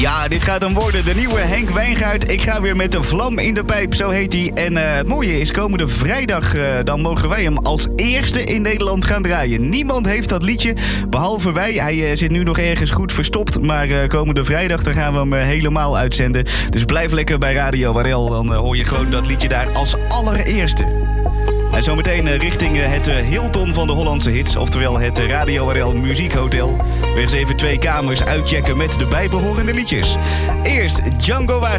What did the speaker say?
Ja, dit gaat dan worden de nieuwe Henk Wijngaard. Ik ga weer met de vlam in de pijp, zo heet hij. En het mooie is, komende vrijdag dan mogen wij hem als eerste in Nederland gaan draaien. Niemand heeft dat liedje, behalve wij. Hij zit nu nog ergens goed verstopt, maar komende vrijdag dan gaan we hem helemaal uitzenden. Dus blijf lekker bij Radio Warel, dan hoor je gewoon dat liedje daar als allereerste. En zometeen richting het Hilton van de Hollandse hits, oftewel het Radio Warel Muziekhotel. Weer eens even 2 kamers uitchecken met de bijbehorende liedjes. Eerst Django Wagner.